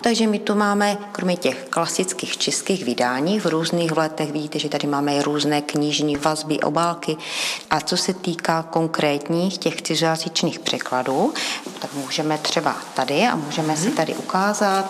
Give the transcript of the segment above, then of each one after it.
Takže my tu máme, kromě těch klasických českých vydání, v různých letech, vidíte, že tady máme různé knižní vazby, obálky. A co se týká konkrétních těch cizojazyčných překladů, tak můžeme třeba tady a můžeme si tady ukázat,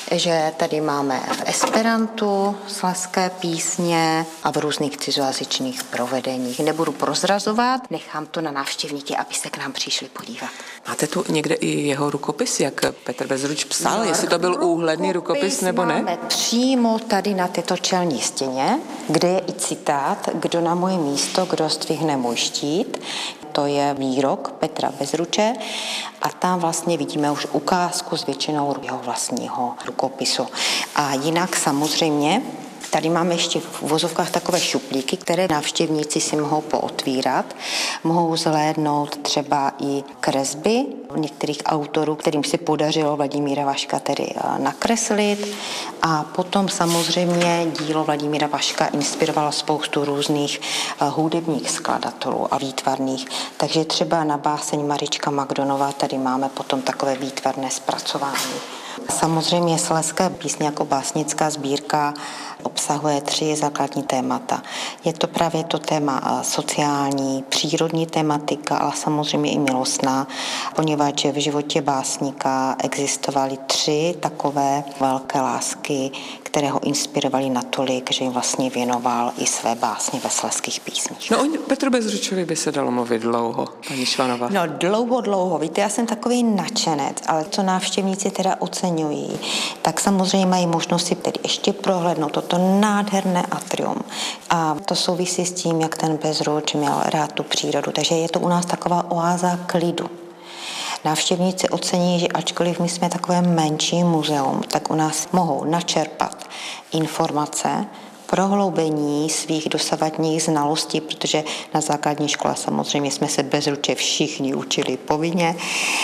že tady máme v esperantu slezské písně a v různých cizojazyčných provedeních. Nebudu prozrazovat, nechám to na návštěvníky, aby se k nám přišli podívat. Máte tu někde i jeho rukopis, jak Petr Bezruč psal, jestli to byl úhledný rukopis nebo ne? Máme přímo tady na této čelní stěně, kde je i citát, kdo na moje místo, kdo zdvihne můj štít. To je výrok Petra Bezruče a tam vlastně vidíme už ukázku s většinou jeho vlastního rukopisu. A jinak samozřejmě tady máme ještě v uvozovkách takové šuplíky, které návštěvníci si mohou pootvírat. Mohou zhlédnout třeba i kresby některých autorů, kterým se podařilo Vladimíra Vaška tedy nakreslit. A potom samozřejmě dílo Vladimíra Vaška inspirovalo spoustu různých hudebních skladatelů a výtvarných. Takže třeba na báseň Marička Magdonová tady máme potom takové výtvarné zpracování. Samozřejmě Slezské písně jako básnická sbírka obsahuje 3 základní témata. Je to právě to téma sociální, přírodní tematika, ale samozřejmě i milostná, poněvadž v životě básníka existovaly 3 takové velké lásky, které ho inspirovaly natolik, že jim vlastně věnoval i své básně ve slezských písních. No o Petru Bezručovi by se dalo mluvit dlouho, paní Švanová. No dlouho. Víte, já jsem takový nadšenec, ale co návštěvníci teda oceňují, tak samozřejmě mají možnost si tedy ještě prohlédnout toto nádherné atrium. A to souvisí s tím, jak ten Bezruč měl rád tu přírodu, takže je to u nás taková oáza klidu. Návštěvníci ocení, že ačkoliv my jsme takové menší muzeum, tak u nás mohou načerpat informace, prohloubení svých dosavadních znalostí, protože na základní škole samozřejmě jsme se Bezruče všichni učili povinně.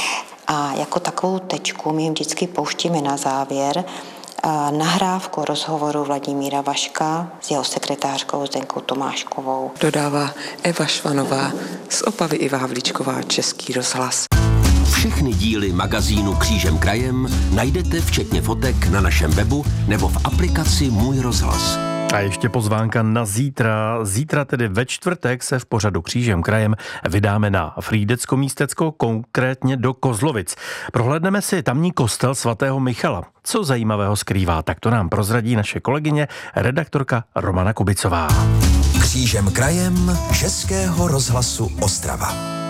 A jako takovou tečku my jim vždycky pouštíme na závěr nahrávku rozhovoru Vladimíra Vaška s jeho sekretářkou Zdenkou Tomáškovou. Dodává Eva Švanová z Opavy, Iva Havlíčková, Český rozhlas. Všechny díly magazínu Křížem krajem najdete včetně fotek na našem webu nebo v aplikaci Můj rozhlas. A ještě pozvánka na zítra. Zítra, tedy ve čtvrtek, se v pořadu Křížem krajem vydáme na Frýdecko-Místecko, konkrétně do Kozlovic. Prohlédneme si tamní kostel svatého Michala. Co zajímavého skrývá, tak to nám prozradí naše kolegyně, redaktorka Romana Kubicová. Křížem krajem Českého rozhlasu Ostrava.